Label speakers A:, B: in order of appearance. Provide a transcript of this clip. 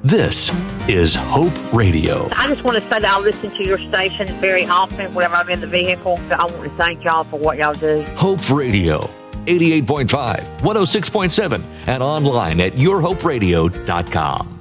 A: This is Hope Radio.
B: I just want to say that I listen to your station very often whenever I'm in the vehicle. I want to thank y'all for what y'all do.
A: Hope Radio, 88.5, 106.7, and online at yourhoperadio.com.